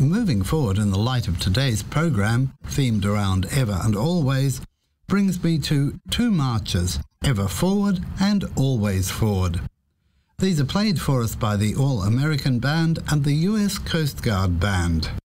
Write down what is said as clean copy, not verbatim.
moving forward in the light of today's program, themed around Ever and Always, brings me to two marches, Ever Forward and Always Forward. These are played for us by the All-American Band and the US Coast Guard Band.